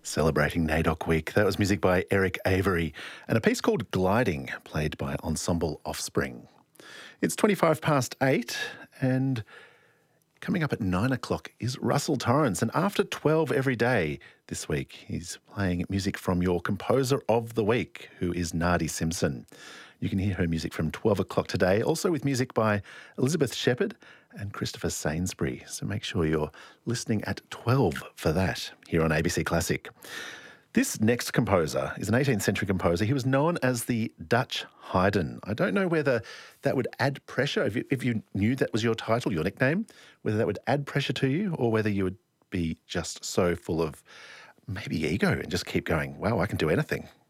Celebrating NAIDOC Week. That was music by Eric Avery and a piece called Gliding, played by Ensemble Offspring. It's 25 past 8 and coming up at 9 o'clock is Russell Torrance. And after 12 every day this week, he's playing music from your Composer of the Week, who is Nardi Simpson. You can hear her music from 12 o'clock today, also with music by Elizabeth Shepherd and Christopher Sainsbury. So make sure you're listening at 12 for that here on ABC Classic. This next composer is an 18th century composer. He was known as the Dutch Haydn. I don't know whether that would add pressure, if you knew that was your title, your nickname, whether that would add pressure to you or whether you would be just so full of maybe ego and just keep going, wow, I can do anything.